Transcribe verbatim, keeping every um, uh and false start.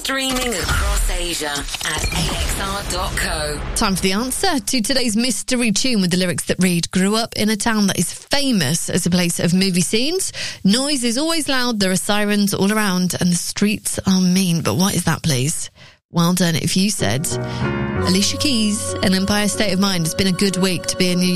Streaming across Asia at A X R dot co. Time for the answer to today's mystery tune with the lyrics that read, grew up in a town that is famous as a place of movie scenes. Noise is always loud, there are sirens all around, and the streets are mean. But what is that, please? Well done if you said Alicia Keys and Empire State of Mind. It's been a good week to be in New York.